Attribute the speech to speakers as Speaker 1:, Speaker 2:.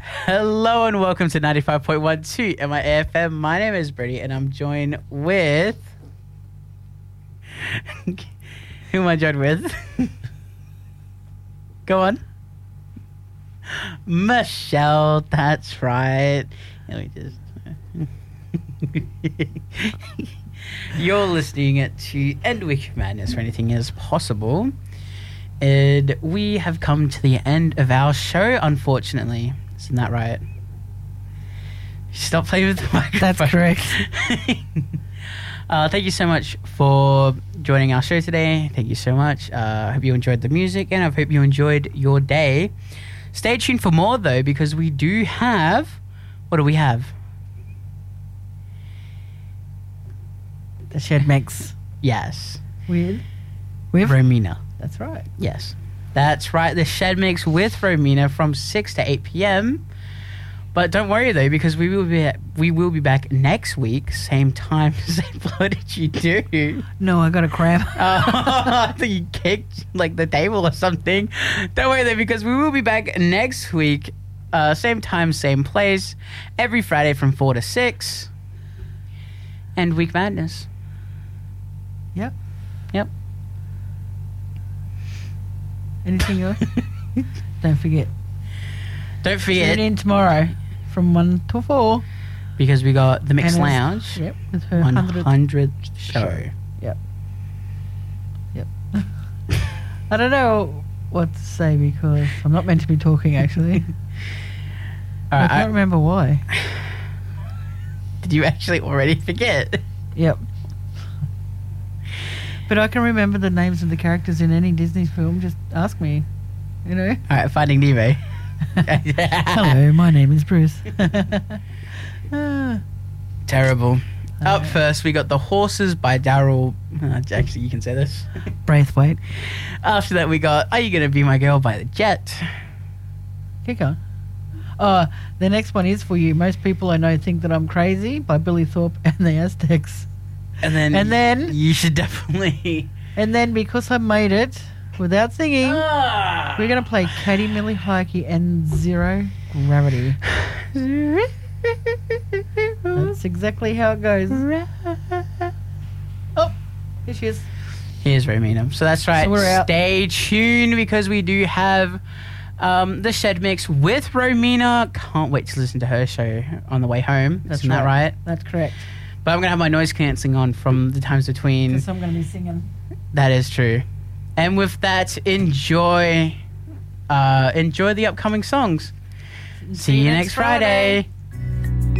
Speaker 1: Hello and welcome to 95.12 MIAFM. My name is Brady and I'm joined with... Who am I joined with? Go on. Michelle, that's right. Let me just... You're listening to End Week Madness, where anything is possible. And we have come to the end of our show, unfortunately. Isn't that right? Stop playing with the microphone.
Speaker 2: That's correct.
Speaker 1: Thank you so much for joining our show today. Thank you so much. I hope you enjoyed the music and I hope you enjoyed your day. Stay tuned for more, though, because we do have... What do we have?
Speaker 2: The Shed Mix.
Speaker 1: Yes.
Speaker 2: With
Speaker 1: Romina.
Speaker 2: That's right.
Speaker 1: Yes. That's right. The Shed Mix with Romina from 6 to 8 p.m. But don't worry, though, because we will be back next week, same time, same... What did you do?
Speaker 2: No, I got a cramp.
Speaker 1: I think you kicked, like, the table or something. Don't worry, though, because we will be back next week, same time, same place, every Friday from 4 to 6. End Week Madness.
Speaker 2: Yep.
Speaker 1: Yep.
Speaker 2: Anything else? Don't forget.
Speaker 1: Don't forget.
Speaker 2: Tune in tomorrow from 1 to 4.
Speaker 1: Because we got the Mixed
Speaker 2: Hannah's-
Speaker 1: Lounge.
Speaker 2: Yep. With her
Speaker 1: 100th show.
Speaker 2: Yep. I don't know what to say because I'm not meant to be talking, actually.
Speaker 1: All
Speaker 2: I
Speaker 1: right,
Speaker 2: can't remember why.
Speaker 1: Did you actually already forget?
Speaker 2: Yep. But I can remember the names of the characters in any Disney film. Just ask me. You know?
Speaker 1: All right, Finding Nemo.
Speaker 2: Hello, my name is Bruce.
Speaker 1: Terrible. Up first, we got The Horses by Daryl. Actually, you can say this.
Speaker 2: Braithwaite.
Speaker 1: After that, we got Are You Gonna Be My Girl by The Jet.
Speaker 2: Kick on. The next one is for you. Most people I know think that I'm crazy by Billy Thorpe and the Aztecs.
Speaker 1: And then you should definitely...
Speaker 2: And then because I made it without singing, we're going to play Katie Millie Heike and Zero Gravity. That's exactly how it goes. Oh, here she is.
Speaker 1: Here's Romina. So that's right.
Speaker 2: So we're out.
Speaker 1: Stay tuned because we do have the Shed Mix with Romina. Can't wait to listen to her show on the way home.
Speaker 2: That's
Speaker 1: Isn't that right?
Speaker 2: That's correct.
Speaker 1: But I'm going to have my noise cancelling on from the times between.
Speaker 2: Because I'm going to be singing.
Speaker 1: That is true. And with that, enjoy the upcoming songs. See you next Friday.